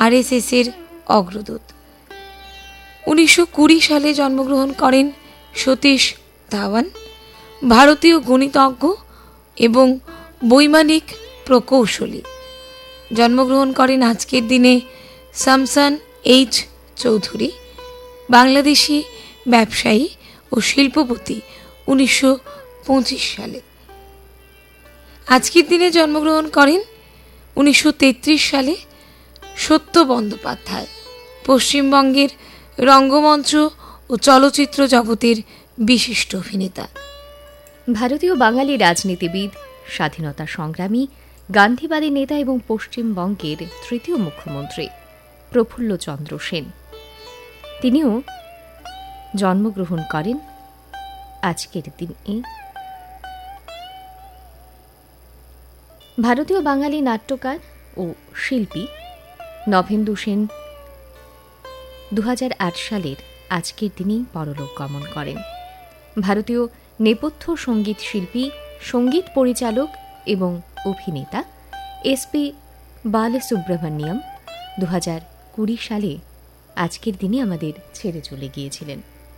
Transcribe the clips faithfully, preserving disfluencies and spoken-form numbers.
আরএসএসের অগ্রদূত। উনিশশো কুড়ি সালে জন্মগ্রহণ করেন সতীশ ধাওয়ান, ভারতীয় গণিতজ্ঞ এবং বৈমানিক প্রকৌশলী। জন্মগ্রহণ করেন আজকের দিনে শামসান এইচ চৌধুরী, বাংলাদেশি ব্যবসায়ী ও শিল্পপতি, উনিশশো পঁচিশ সালে। আজকের দিনে জন্মগ্রহণ করেন উনিশশো তেত্রিশ সালে সত্য বন্দ্যোপাধ্যায়, পশ্চিমবঙ্গের রঙ্গমঞ্চ ও চলচ্চিত্র জগতের বিশিষ্ট অভিনেতা। ভারতীয় বাঙালি রাজনীতিবিদ, স্বাধীনতা সংগ্রামী, গান্ধীবাদী নেতা এবং পশ্চিমবঙ্গের তৃতীয় মুখ্যমন্ত্রী প্রফুল্লচন্দ্র সেন, তিনিও জন্মগ্রহণ করেন আজকের দিনে। ভারতীয় বাঙালি নাট্যকার ও শিল্পী নভেন্দু সেন দু হাজার আট সালের আজকের দিনেই পরলোক গমন করেন। ভারতীয় নেপথ্য সঙ্গীত শিল্পী, সঙ্গীত পরিচালক এবং অভিনেতা এস পি বালসুব্রমণ্যম দু হাজার কুড়ি সালে আজকের দিনে আমাদের ছেড়ে চলে গিয়েছিলেন।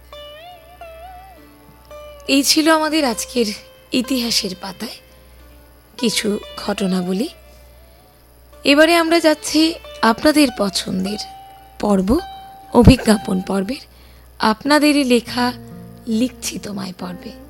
এই ছিল আমাদের আজকের ইতিহাসের পাতায় কিছু ঘটনা বলি। এবারে আমরা যাচ্ছি আপনাদের পছন্দের পর্ব, অভিজ্ঞাপন পর্বের আপনাদেরই লেখা লিখছি তোমায় পর্বে।